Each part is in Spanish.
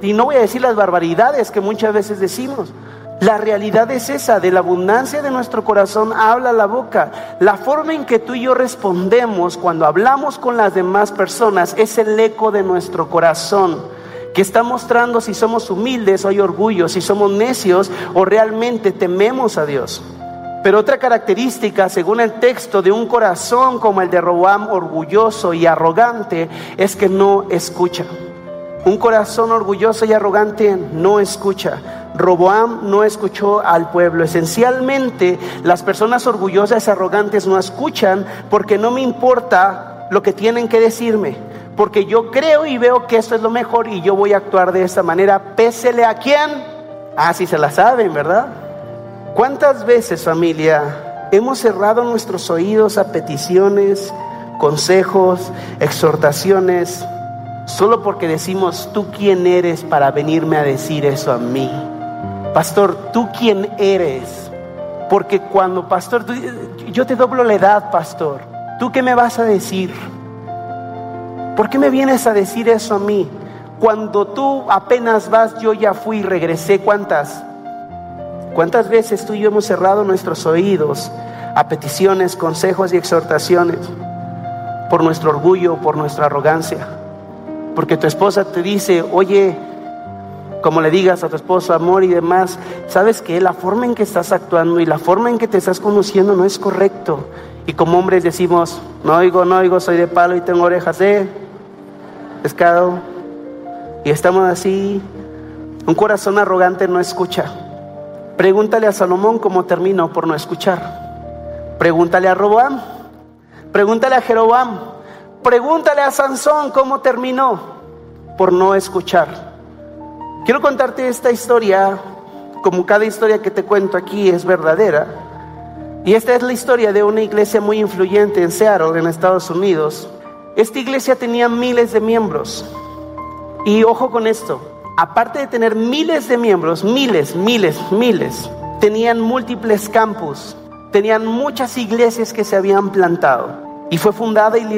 y no voy a decir las barbaridades que muchas veces decimos. La realidad es esa, de la abundancia de nuestro corazón habla la boca. La forma en que tú y yo respondemos cuando hablamos con las demás personas es el eco de nuestro corazón, que está mostrando si somos humildes o hay orgullo, si somos necios o realmente tememos a Dios. Pero otra característica, según el texto, de un corazón como el de Roboam, orgulloso y arrogante, es que no escucha. Un corazón orgulloso y arrogante no escucha. Roboam no escuchó al pueblo. Esencialmente, las personas orgullosas y arrogantes no escuchan porque no me importa lo que tienen que decirme, porque yo creo y veo que esto es lo mejor y yo voy a actuar de esta manera, pésele a quién. Sí se la saben, ¿verdad? ¿Cuántas veces, familia, hemos cerrado nuestros oídos a peticiones, consejos, exhortaciones, solo porque decimos, ¿tú quién eres para venirme a decir eso a mí? Pastor, ¿tú quién eres? Porque cuando, pastor, yo te doblo la edad, pastor, ¿tú qué me vas a decir? ¿Por qué me vienes a decir eso a mí? Cuando tú apenas vas, yo ya fui y regresé. ¿Cuántas veces tú y yo hemos cerrado nuestros oídos a peticiones, consejos y exhortaciones por nuestro orgullo, por nuestra arrogancia? Porque tu esposa te dice, oye, como le digas a tu esposo, amor y demás, ¿sabes qué? La forma en que estás actuando y la forma en que te estás conociendo no es correcto. Y como hombres decimos, no oigo, soy de palo y tengo orejas de pescado. Y estamos así. Un corazón arrogante no escucha. Pregúntale a Salomón cómo terminó por no escuchar. Pregúntale a Roboam. Pregúntale a Jeroboam. Pregúntale a Sansón cómo terminó por no escuchar. Quiero contarte esta historia, como cada historia que te cuento aquí es verdadera. Y esta es la historia de una iglesia muy influyente en Seattle, en Estados Unidos. Esta iglesia tenía miles de miembros. Y ojo con esto, aparte de tener miles de miembros, miles, tenían múltiples campus, tenían muchas iglesias que se habían plantado. Y fue fundada y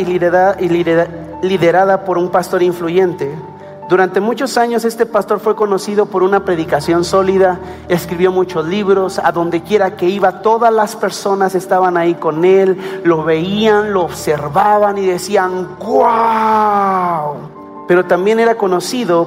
liderada por un pastor influyente. Durante muchos años este pastor fue conocido por una predicación sólida, escribió muchos libros, a donde quiera que iba todas las personas estaban ahí con él, lo veían, lo observaban y decían ¡guau! Pero también era conocido,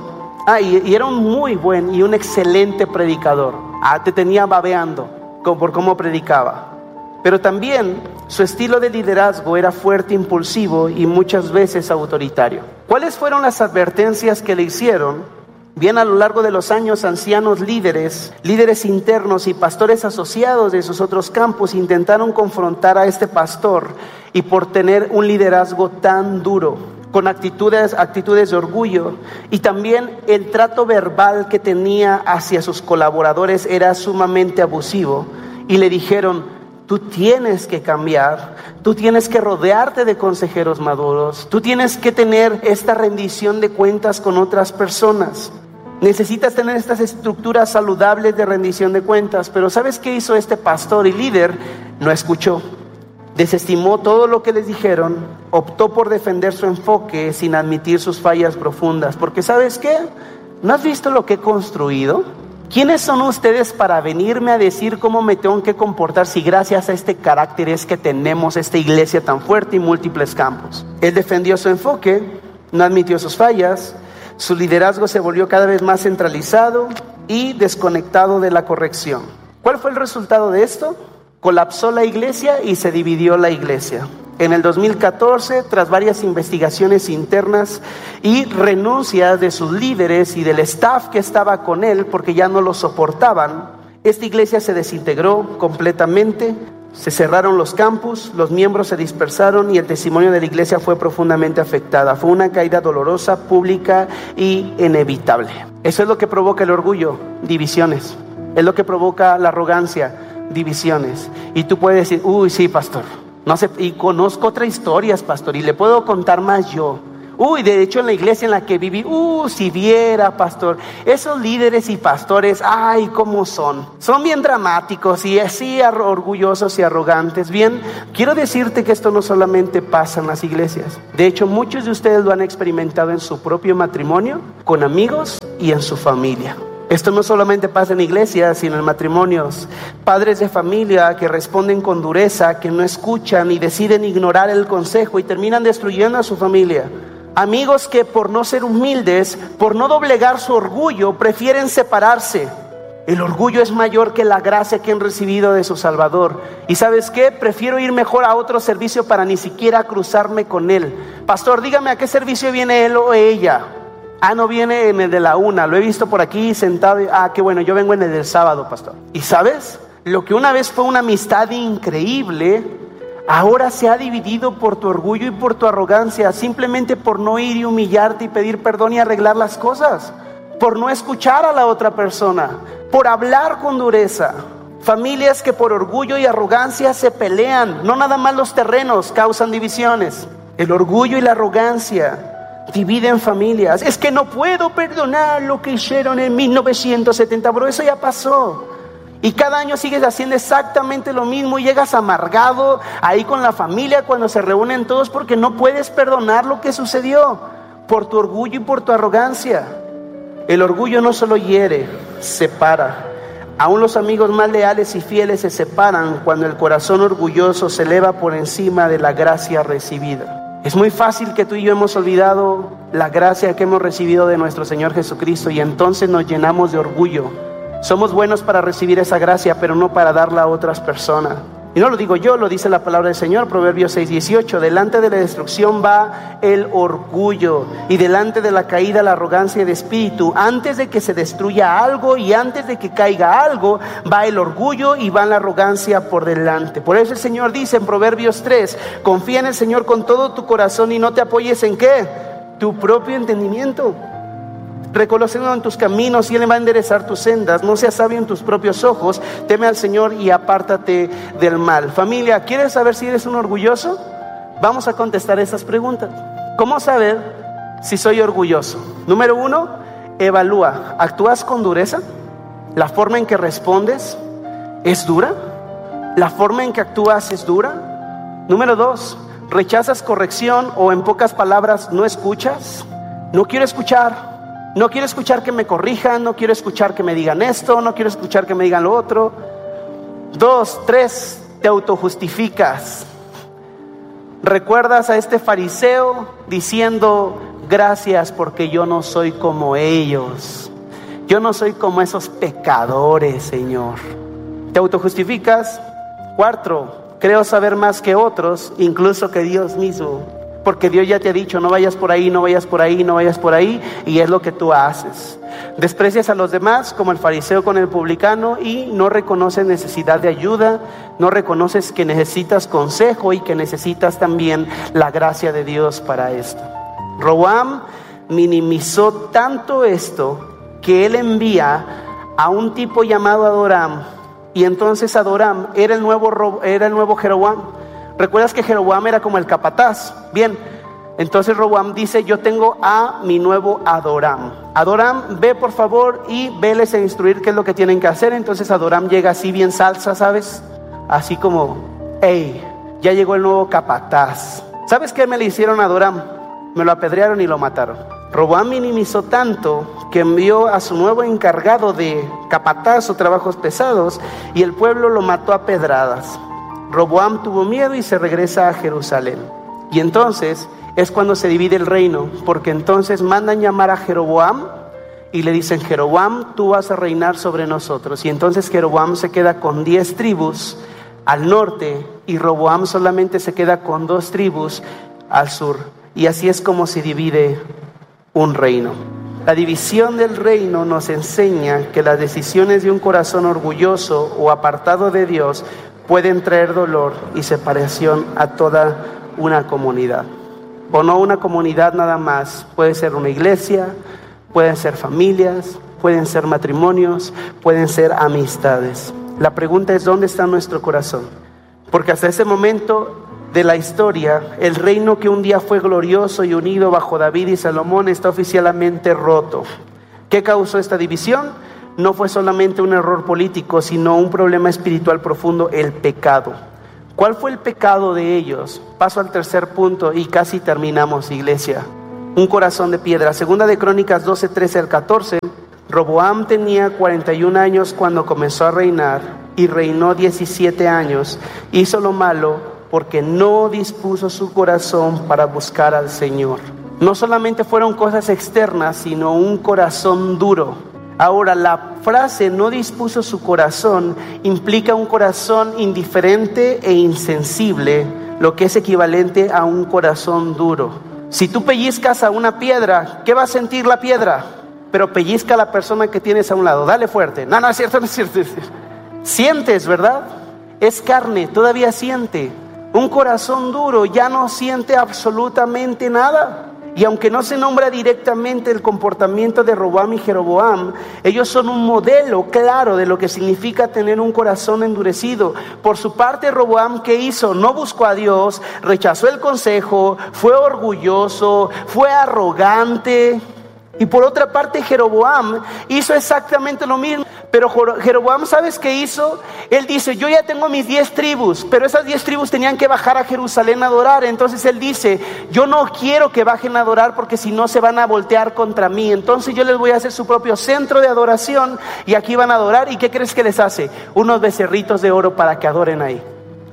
y era un muy buen y un excelente predicador, te tenía babeando por cómo predicaba. Pero también su estilo de liderazgo era fuerte, impulsivo y muchas veces autoritario. ¿Cuáles fueron las advertencias que le hicieron? Bien, a lo largo de los años, ancianos líderes internos y pastores asociados de sus otros campos intentaron confrontar a este pastor y por tener un liderazgo tan duro, con actitudes de orgullo, y también el trato verbal que tenía hacia sus colaboradores era sumamente abusivo, y le dijeron: tú tienes que cambiar, tú tienes que rodearte de consejeros maduros, tú tienes que tener esta rendición de cuentas con otras personas. Necesitas tener estas estructuras saludables de rendición de cuentas. Pero ¿sabes qué hizo este pastor y líder? No escuchó, desestimó todo lo que les dijeron, optó por defender su enfoque sin admitir sus fallas profundas. Porque ¿sabes qué? ¿No has visto lo que he construido? ¿Quiénes son ustedes para venirme a decir cómo me tengo que comportar si gracias a este carácter es que tenemos esta iglesia tan fuerte y múltiples campos? Él defendió su enfoque, no admitió sus fallas, su liderazgo se volvió cada vez más centralizado y desconectado de la corrección. ¿Cuál fue el resultado de esto? Colapsó la iglesia y se dividió la iglesia. En el 2014, tras varias investigaciones internas y renuncias de sus líderes y del staff que estaba con él porque ya no lo soportaban, esta iglesia se desintegró completamente, se cerraron los campus, los miembros se dispersaron y el testimonio de la iglesia fue profundamente afectada. Fue una caída dolorosa, pública y inevitable. Eso es lo que provoca el orgullo, divisiones. Es lo que provoca la arrogancia, divisiones. Y tú puedes decir: uy, sí, pastor. No sé, y conozco otras historias, pastor, y le puedo contar más yo. De hecho en la iglesia en la que viví, si viera, pastor, esos líderes y pastores, ay, cómo son bien dramáticos y así orgullosos y arrogantes. Bien, quiero decirte que esto no solamente pasa en las iglesias. De hecho, muchos de ustedes lo han experimentado en su propio matrimonio, con amigos y en su familia. Esto no solamente pasa en iglesias, sino en matrimonios. Padres de familia que responden con dureza, que no escuchan y deciden ignorar el consejo y terminan destruyendo a su familia. Amigos que por no ser humildes, por no doblegar su orgullo, prefieren separarse. El orgullo es mayor que la gracia que han recibido de su Salvador. ¿Y sabes qué? Prefiero ir mejor a otro servicio para ni siquiera cruzarme con él. Pastor, dígame a qué servicio viene él o ella. No viene en el de la 1, lo he visto por aquí sentado. Qué bueno, yo vengo en el del sábado, pastor. ¿Y sabes? Lo que una vez fue una amistad increíble, ahora se ha dividido por tu orgullo y por tu arrogancia, simplemente por no ir y humillarte y pedir perdón y arreglar las cosas, por no escuchar a la otra persona, por hablar con dureza. Familias que por orgullo y arrogancia se pelean. No nada más los terrenos causan divisiones. El orgullo y la arrogancia dividen familias. Es que no puedo perdonar lo que hicieron en 1970, pero eso ya pasó. Y cada año sigues haciendo exactamente lo mismo y llegas amargado ahí con la familia cuando se reúnen todos porque no puedes perdonar lo que sucedió por tu orgullo y por tu arrogancia. El orgullo no solo hiere, separa. Aún los amigos más leales y fieles se separan cuando el corazón orgulloso se eleva por encima de la gracia recibida. Es muy fácil que tú y yo hemos olvidado la gracia que hemos recibido de nuestro Señor Jesucristo y entonces nos llenamos de orgullo. Somos buenos para recibir esa gracia, pero no para darla a otras personas. Y no lo digo yo, lo dice la palabra del Señor, Proverbios 6:18. Delante de la destrucción va el orgullo y delante de la caída la arrogancia de espíritu. Antes de que se destruya algo y antes de que caiga algo, va el orgullo y va la arrogancia por delante. Por eso el Señor dice en Proverbios 3, confía en el Señor con todo tu corazón y no te apoyes en ¿qué? Tu propio entendimiento. Reconócelo en tus caminos y Él va a enderezar tus sendas. No seas sabio en tus propios ojos. Teme al Señor y apártate del mal. Familia, ¿quieres saber si eres un orgulloso? Vamos a contestar estas preguntas. ¿Cómo saber si soy orgulloso? Número 1, evalúa. ¿Actúas con dureza? ¿La forma en que respondes es dura? ¿La forma en que actúas es dura? Número 2, ¿rechazas corrección o en pocas palabras no escuchas? No quiero escuchar. No quiero escuchar que me corrijan, no quiero escuchar que me digan esto, no quiero escuchar que me digan lo otro. 2, 3, te autojustificas. ¿Recuerdas a este fariseo diciendo, gracias porque yo no soy como ellos? Yo no soy como esos pecadores, Señor. ¿Te autojustificas? 4, creo saber más que otros, incluso que Dios mismo. Porque Dios ya te ha dicho, no vayas por ahí, no vayas por ahí, no vayas por ahí, y es lo que tú haces. Desprecias a los demás como el fariseo con el publicano y no reconoces necesidad de ayuda, no reconoces que necesitas consejo y que necesitas también la gracia de Dios para esto. Roboam minimizó tanto esto que él envía a un tipo llamado Adoram, y entonces Adoram era el nuevo Jeroboam. ¿Recuerdas que Jeroboam era como el capataz? Bien, entonces Roboam dice, yo tengo a mi nuevo Adoram. Adoram, ve por favor y veles a instruir qué es lo que tienen que hacer. Entonces Adoram llega así bien salsa, ¿sabes? Así como, hey, ya llegó el nuevo capataz. ¿Sabes qué me le hicieron a Adoram? Me lo apedrearon y lo mataron. Roboam minimizó tanto que envió a su nuevo encargado de capataz o trabajos pesados y el pueblo lo mató a pedradas. Roboam tuvo miedo y se regresa a Jerusalén. Y entonces es cuando se divide el reino, porque entonces mandan llamar a Jeroboam y le dicen, Jeroboam, tú vas a reinar sobre nosotros. Y entonces Jeroboam se queda con 10 tribus al norte y Roboam solamente se queda con 2 tribus al sur. Y así es como se divide un reino. La división del reino nos enseña que las decisiones de un corazón orgulloso o apartado de Dios pueden traer dolor y separación a toda una comunidad. O no una comunidad nada más, puede ser una iglesia, pueden ser familias, pueden ser matrimonios, pueden ser amistades. La pregunta es, ¿dónde está nuestro corazón? Porque hasta ese momento de la historia, el reino que un día fue glorioso y unido bajo David y Salomón está oficialmente roto. ¿Qué causó esta división? No fue solamente un error político, sino un problema espiritual profundo, el pecado. ¿Cuál fue el pecado de ellos? Paso al tercer punto y casi terminamos, iglesia. Un corazón de piedra. Segunda de Crónicas 12, 13 al 14. Roboam tenía 41 años cuando comenzó a reinar y reinó 17 años. Hizo lo malo porque no dispuso su corazón para buscar al Señor. No solamente fueron cosas externas, sino un corazón duro. Ahora, la frase no dispuso su corazón implica un corazón indiferente e insensible, lo que es equivalente a un corazón duro. Si tú pellizcas a una piedra, ¿qué va a sentir la piedra? Pero pellizca a la persona que tienes a un lado. Dale fuerte. No es cierto, no es cierto. Sientes, ¿verdad? Es carne, todavía siente. Un corazón duro ya no siente absolutamente nada. Y aunque no se nombra directamente el comportamiento de Roboam y Jeroboam, ellos son un modelo claro de lo que significa tener un corazón endurecido. Por su parte, Roboam, ¿qué hizo? No buscó a Dios, rechazó el consejo, fue orgulloso, fue arrogante. Y por otra parte, Jeroboam hizo exactamente lo mismo. Pero Jeroboam, ¿sabes qué hizo? Él dice, yo ya tengo mis 10 tribus, pero esas 10 tribus tenían que bajar a Jerusalén a adorar. Entonces él dice, yo no quiero que bajen a adorar porque si no se van a voltear contra mí. Entonces yo les voy a hacer su propio centro de adoración y aquí van a adorar. ¿Y qué crees que les hace? Unos becerritos de oro para que adoren ahí.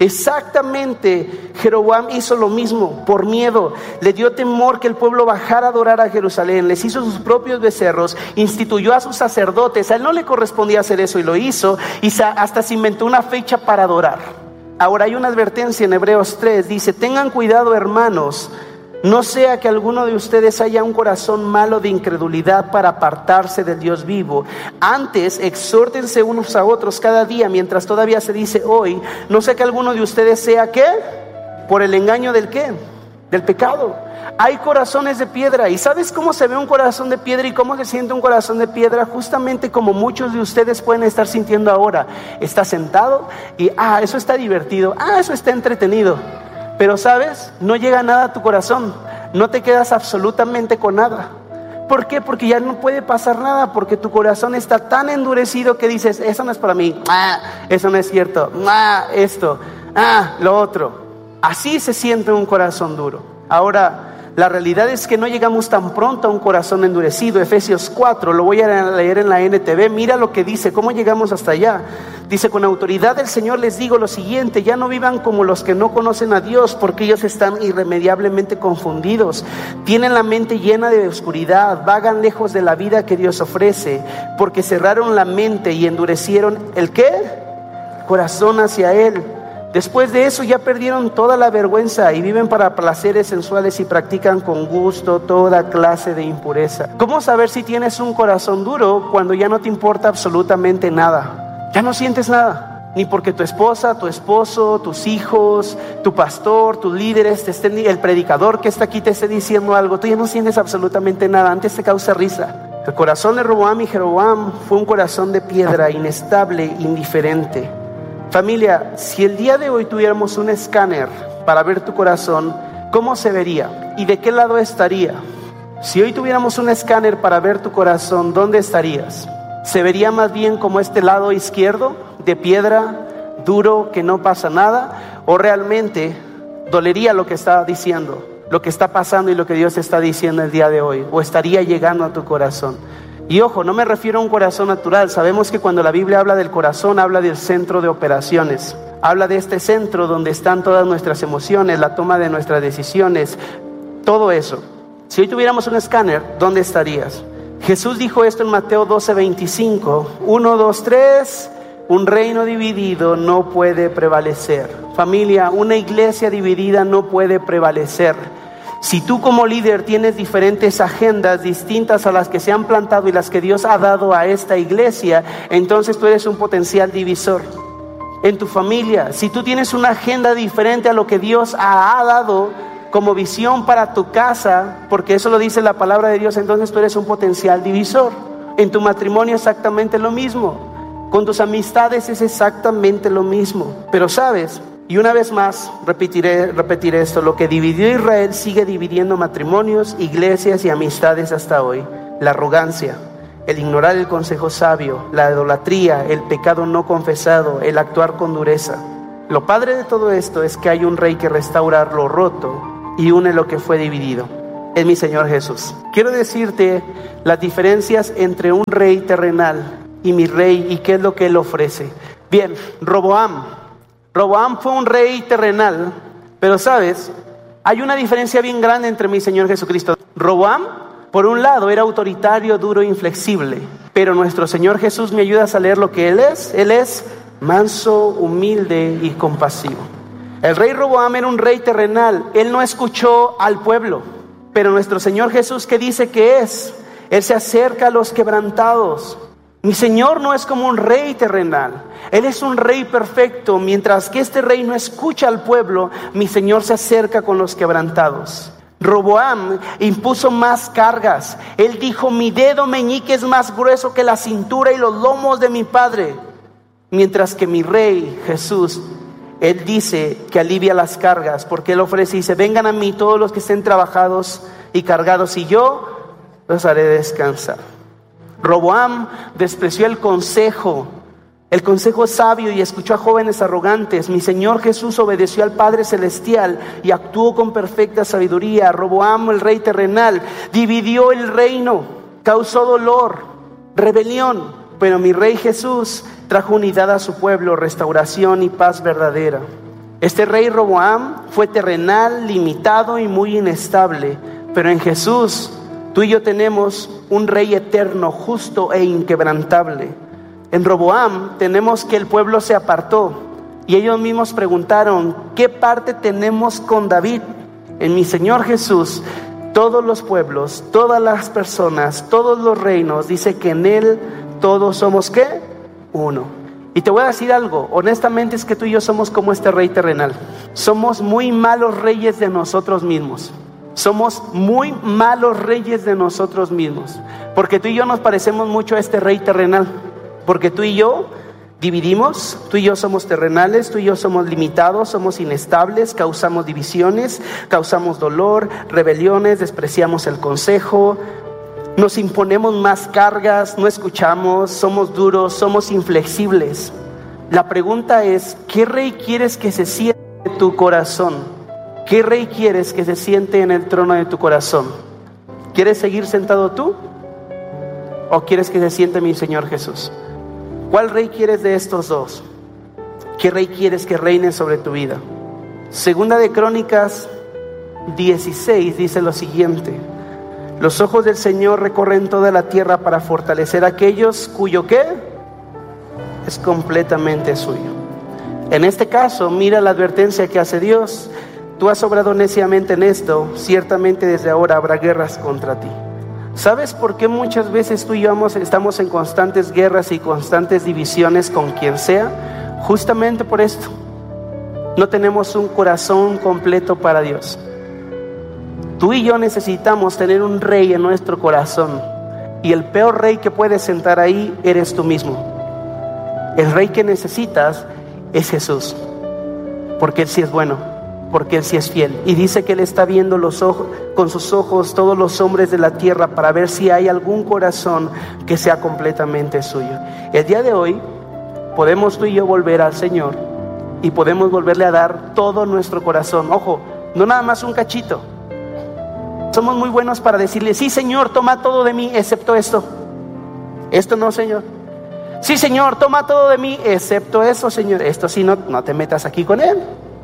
Exactamente, Jeroboam hizo lo mismo por miedo. Le dio temor que el pueblo bajara a adorar a Jerusalén. Les hizo sus propios becerros, instituyó a sus sacerdotes. A él no le correspondía hacer eso y lo hizo. Y hasta se inventó una fecha para adorar. Ahora hay una advertencia en Hebreos 3. Dice, tengan cuidado, hermanos, no sea que alguno de ustedes haya un corazón malo de incredulidad para apartarse del Dios vivo. Antes, exhórtense unos a otros cada día, mientras todavía se dice hoy. No sea que alguno de ustedes sea, ¿qué? Por el engaño del ¿qué? Del pecado. Hay corazones de piedra. ¿Y sabes cómo se ve un corazón de piedra y cómo se siente un corazón de piedra? Justamente como muchos de ustedes pueden estar sintiendo ahora. Está sentado y, eso está divertido. Eso está entretenido. Pero ¿sabes? No llega nada a tu corazón. No te quedas absolutamente con nada. ¿Por qué? Porque ya no puede pasar nada. Porque tu corazón está tan endurecido que dices, eso no es para mí. Eso no es cierto. Esto. Lo otro. Así se siente un corazón duro. Ahora, la realidad es que no llegamos tan pronto a un corazón endurecido. Efesios 4, lo voy a leer en la NTV. Mira lo que dice, cómo llegamos hasta allá. Dice, con autoridad del Señor les digo lo siguiente, ya no vivan como los que no conocen a Dios, porque ellos están irremediablemente confundidos. Tienen la mente llena de oscuridad, vagan lejos de la vida que Dios ofrece, porque cerraron la mente y endurecieron, ¿el qué? Corazón hacia Él. Después de eso ya perdieron toda la vergüenza y viven para placeres sensuales y practican con gusto toda clase de impureza. ¿Cómo saber si tienes un corazón duro cuando ya no te importa absolutamente nada? Ya no sientes nada, ni porque tu esposa, tu esposo, tus hijos, tu pastor, tus líderes, el predicador que está aquí te esté diciendo algo. Tú ya no sientes absolutamente nada, antes te causa risa. El corazón de Roboam y Jeroboam fue un corazón de piedra, inestable, indiferente. Familia, si el día de hoy tuviéramos un escáner para ver tu corazón, ¿cómo se vería? ¿Y de qué lado estaría? Si hoy tuviéramos un escáner para ver tu corazón, ¿dónde estarías? ¿Se vería más bien como este lado izquierdo, de piedra, duro, que no pasa nada? ¿O realmente dolería lo que está diciendo, lo que está pasando y lo que Dios está diciendo el día de hoy? ¿O estaría llegando a tu corazón? Y ojo, no me refiero a un corazón natural. Sabemos que cuando la Biblia habla del corazón, habla del centro de operaciones. Habla de este centro donde están todas nuestras emociones, la toma de nuestras decisiones, todo eso. Si hoy tuviéramos un escáner, ¿dónde estarías? Jesús dijo esto en Mateo 12:25. 1, 2, 3. Un reino dividido no puede prevalecer. Familia, una iglesia dividida no puede prevalecer. Si tú como líder tienes diferentes agendas distintas a las que se han plantado y las que Dios ha dado a esta iglesia, entonces tú eres un potencial divisor. En tu familia, si tú tienes una agenda diferente a lo que Dios ha dado como visión para tu casa, porque eso lo dice la palabra de Dios, entonces tú eres un potencial divisor. En tu matrimonio exactamente lo mismo. Con tus amistades es exactamente lo mismo. Pero sabes, Y una vez más, repetiré esto: lo que dividió a Israel sigue dividiendo matrimonios, iglesias y amistades hasta hoy. La arrogancia, el ignorar el consejo sabio, la idolatría, el pecado no confesado, el actuar con dureza. Lo padre de todo esto es que hay un rey que restaura lo roto y une lo que fue dividido. Es mi Señor Jesús. Quiero decirte las diferencias entre un rey terrenal y mi rey y qué es lo que él ofrece. Bien, Roboam fue un rey terrenal, pero sabes, hay una diferencia bien grande entre mi Señor Jesucristo. Roboam, por un lado, era autoritario, duro e inflexible, pero nuestro Señor Jesús me ayuda a leer lo que Él es. Él es manso, humilde y compasivo. El rey Roboam era un rey terrenal. Él no escuchó al pueblo, pero nuestro Señor Jesús, ¿qué dice que es? Él se acerca a los quebrantados. Mi Señor no es como un rey terrenal. Él es un rey perfecto. Mientras que este rey no escucha al pueblo, mi Señor se acerca con los quebrantados. Roboam impuso más cargas. Él dijo: mi dedo meñique es más grueso que la cintura y los lomos de mi padre. Mientras que mi rey Jesús, Él dice que alivia las cargas, porque Él ofrece y dice: vengan a mí todos los que estén trabajados y cargados, y yo los haré descansar. Roboam despreció el consejo sabio y escuchó a jóvenes arrogantes. Mi Señor Jesús obedeció al Padre Celestial y actuó con perfecta sabiduría. Roboam, el rey terrenal, dividió el reino, causó dolor, rebelión, pero mi Rey Jesús trajo unidad a su pueblo, restauración y paz verdadera. Este rey Roboam fue terrenal, limitado y muy inestable, pero en Jesús tú y yo tenemos un rey eterno, justo e inquebrantable. En Roboam tenemos que el pueblo se apartó y ellos mismos preguntaron: ¿qué parte tenemos con David? En mi Señor Jesús, todos los pueblos, todas las personas, todos los reinos, dice que en Él todos somos ¿qué? Uno. Y te voy a decir algo, honestamente es que tú y yo somos como este rey terrenal. Somos muy malos reyes de nosotros mismos. Somos muy malos reyes de nosotros mismos, porque tú y yo nos parecemos mucho a este rey terrenal, porque tú y yo dividimos, tú y yo somos terrenales, tú y yo somos limitados, somos inestables, causamos divisiones, causamos dolor, rebeliones, despreciamos el consejo, nos imponemos más cargas, no escuchamos, somos duros, somos inflexibles. La pregunta es: ¿qué rey quieres que se siente en tu corazón? ¿Qué rey quieres que se siente en el trono de tu corazón? ¿Quieres seguir sentado tú? ¿O quieres que se siente mi Señor Jesús? ¿Cuál rey quieres de estos dos? ¿Qué rey quieres que reine sobre tu vida? Segunda de Crónicas 16 dice lo siguiente: los ojos del Señor recorren toda la tierra para fortalecer a aquellos cuyo ¿qué? Es completamente suyo. En este caso, mira la advertencia que hace Dios: tú has obrado neciamente en esto, ciertamente desde ahora habrá guerras contra ti. ¿Sabes por qué muchas veces tú y yo estamos en constantes guerras y constantes divisiones con quien sea? Justamente por esto. No tenemos un corazón completo para Dios. Tú y yo necesitamos tener un rey en nuestro corazón, y el peor rey que puedes sentar ahí eres tú mismo. El rey que necesitas es Jesús, porque Él sí es bueno, porque Él sí es fiel, y dice que Él está viendo con sus ojos todos los hombres de la tierra para ver si hay algún corazón que sea completamente suyo. El día de hoy podemos tú y yo volver al Señor y podemos volverle a dar todo nuestro corazón. Ojo, no nada más un cachito. Somos muy buenos para decirle: sí, Señor, toma todo de mí excepto esto. Esto no, Señor. Sí, Señor, toma todo de mí excepto eso, Señor. Esto sí, no te metas aquí con Él.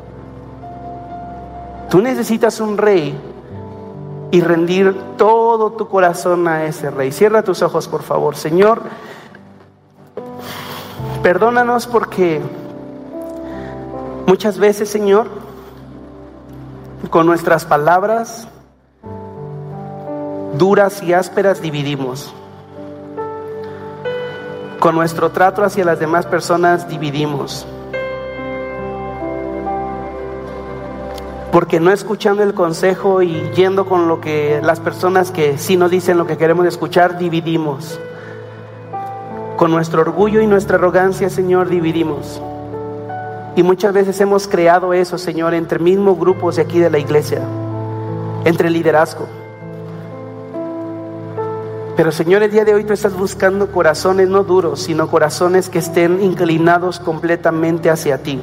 Tú necesitas un rey y rendir todo tu corazón a ese rey. Cierra tus ojos, por favor. Señor, perdónanos porque muchas veces, Señor, con nuestras palabras duras y ásperas dividimos. Con nuestro trato hacia las demás personas dividimos. Porque no escuchando el consejo y yendo con lo que las personas que sí nos dicen lo que queremos escuchar, dividimos. Con nuestro orgullo y nuestra arrogancia, Señor, dividimos. Y muchas veces hemos creado eso, Señor, entre mismos grupos de aquí de la iglesia, entre liderazgo. Pero Señor, el día de hoy tú estás buscando corazones no duros, sino corazones que estén inclinados completamente hacia ti.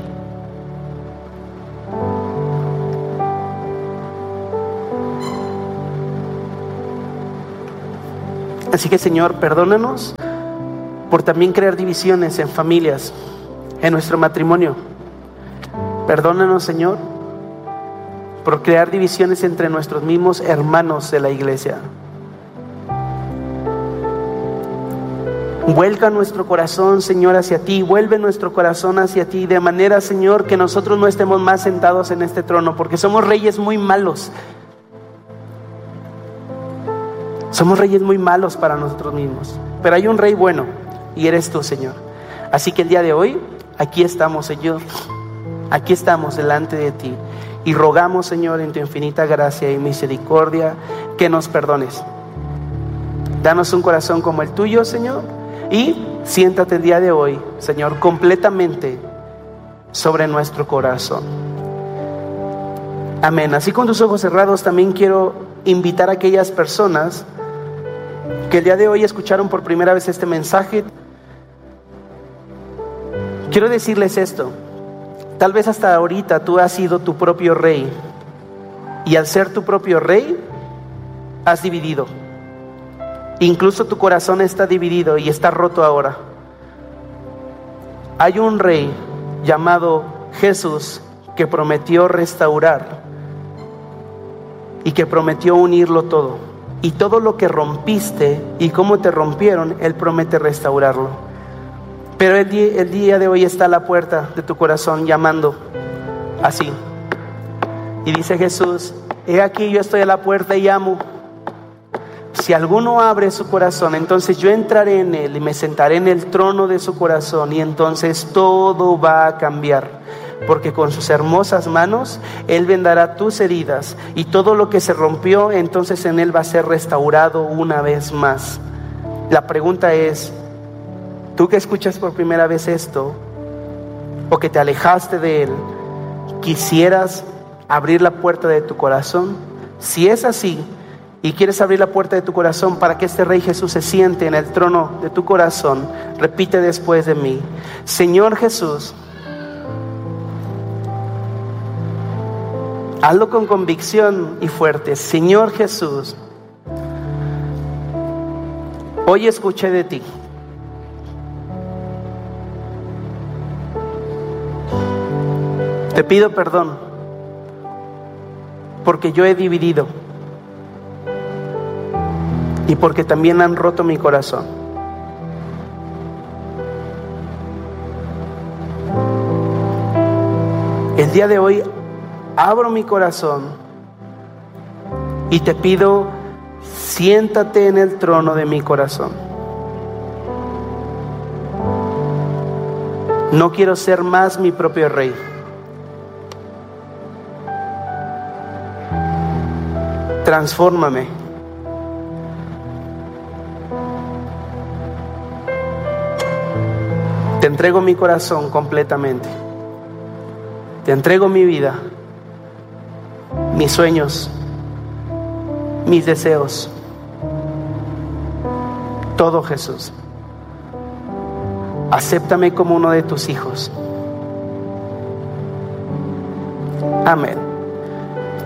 Así que Señor, perdónanos por también crear divisiones en familias, en nuestro matrimonio. Perdónanos, Señor, por crear divisiones entre nuestros mismos hermanos de la iglesia. Vuelca nuestro corazón, Señor, hacia ti. Vuelve nuestro corazón hacia ti, de manera, Señor, que nosotros no estemos más sentados en este trono, porque somos reyes muy malos. Somos reyes muy malos para nosotros mismos. Pero hay un rey bueno, y eres tú, Señor. Así que el día de hoy, aquí estamos, Señor. Aquí estamos delante de ti. Y rogamos, Señor, en tu infinita gracia y misericordia, que nos perdones. Danos un corazón como el tuyo, Señor. Y siéntate el día de hoy, Señor, completamente sobre nuestro corazón. Amén. Así con tus ojos cerrados, también quiero invitar a aquellas personas que el día de hoy escucharon por primera vez este mensaje. Quiero decirles esto. Tal vez hasta ahorita tú has sido tu propio rey. Y al ser tu propio rey, has dividido. Incluso tu corazón está dividido y está roto ahora. Hay un rey llamado Jesús que prometió restaurar y que prometió unirlo todo. Y todo lo que rompiste y cómo te rompieron, Él promete restaurarlo. Pero el día de hoy está a la puerta de tu corazón llamando así. Y dice Jesús: he aquí, yo estoy a la puerta y llamo. Si alguno abre su corazón, entonces yo entraré en él y me sentaré en el trono de su corazón, y entonces todo va a cambiar, porque con sus hermosas manos Él vendará tus heridas, y todo lo que se rompió, entonces en Él va a ser restaurado una vez más. La pregunta es, tú que escuchas por primera vez esto, o que te alejaste de Él, ¿quisieras abrir la puerta de tu corazón? Si es así, y quieres abrir la puerta de tu corazón para que este Rey Jesús se siente en el trono de tu corazón, repite después de mí: Señor Jesús. Hazlo con convicción y fuerte. Señor Jesús, hoy escuché de ti. Te pido perdón porque yo he dividido y porque también han roto mi corazón. El día de hoy abro mi corazón y te pido, siéntate en el trono de mi corazón. No quiero ser más mi propio rey. Transfórmame. Te entrego mi corazón completamente. Te entrego mi vida, mis sueños, mis deseos. Todo, Jesús. Acéptame como uno de tus hijos. Amén.